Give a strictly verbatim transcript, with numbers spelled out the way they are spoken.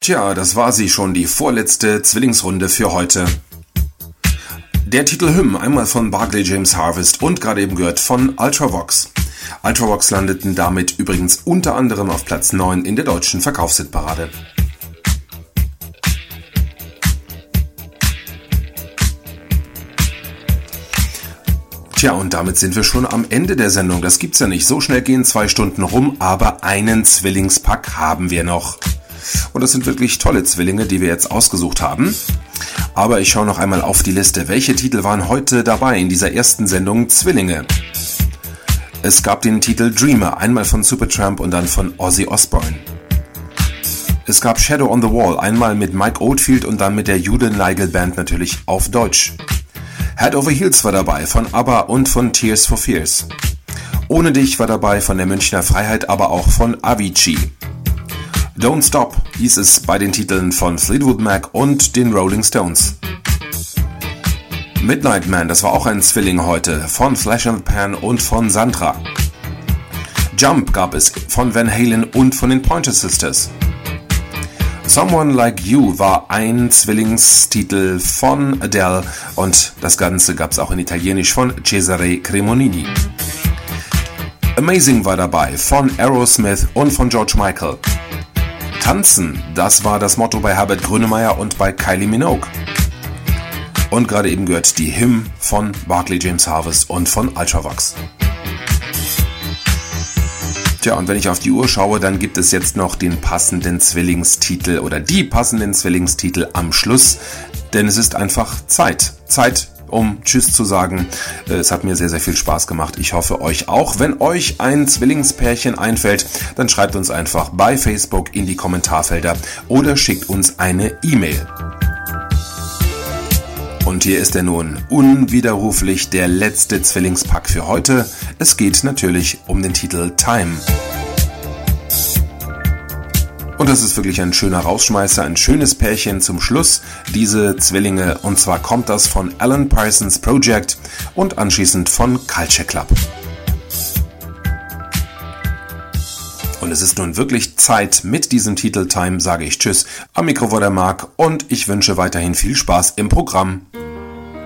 Tja, das war sie schon, die vorletzte Zwillingsrunde für heute. Der Titel Hymn, einmal von Barclay James Harvest und gerade eben gehört von Ultravox. Ultravox landeten damit übrigens unter anderem auf Platz neun in der deutschen Verkaufshitparade. Tja, und damit sind wir schon am Ende der Sendung. Das gibt's ja nicht. So schnell gehen zwei Stunden rum, aber einen Zwillingspack haben wir noch. Und das sind wirklich tolle Zwillinge, die wir jetzt ausgesucht haben. Aber ich schaue noch einmal auf die Liste. Welche Titel waren heute dabei in dieser ersten Sendung Zwillinge? Es gab den Titel Dreamer, einmal von Supertramp und dann von Ozzy Osbourne. Es gab Shadow on the Wall, einmal mit Mike Oldfield und dann mit der Judith Nigel Band natürlich auf Deutsch. Head Over Heels war dabei von ABBA und von Tears for Fears. Ohne dich war dabei von der Münchner Freiheit, aber auch von Avicii. Don't Stop hieß es bei den Titeln von Fleetwood Mac und den Rolling Stones. Midnight Man, das war auch ein Zwilling heute, von Flash and Pan und von Sandra. Jump gab es von Van Halen und von den Pointer Sisters. Someone Like You war ein Zwillingstitel von Adele und das Ganze gab es auch in Italienisch von Cesare Cremonini. Amazing war dabei von Aerosmith und von George Michael. Tanzen, das war das Motto bei Herbert Grönemeyer und bei Kylie Minogue. Und gerade eben gehört die Hymn von Barclay James Harvest und von Ultravox. Tja, und wenn ich auf die Uhr schaue, dann gibt es jetzt noch den passenden Zwillingstitel oder die passenden Zwillingstitel am Schluss, denn es ist einfach Zeit. Zeit, um Tschüss zu sagen. Es hat mir sehr, sehr viel Spaß gemacht. Ich hoffe euch auch. Wenn euch ein Zwillingspärchen einfällt, dann schreibt uns einfach bei Facebook in die Kommentarfelder oder schickt uns eine E-Mail. Und hier ist er nun unwiderruflich der letzte Zwillingspack für heute. Es geht natürlich um den Titel Time. Und das ist wirklich ein schöner Rausschmeißer, ein schönes Pärchen zum Schluss, diese Zwillinge. Und zwar kommt das von Alan Parsons Project und anschließend von Culture Club. Und es ist nun wirklich Zeit. Mit diesem Titel Time sage ich Tschüss. Am Mikro war der Marc und ich wünsche weiterhin viel Spaß im Programm.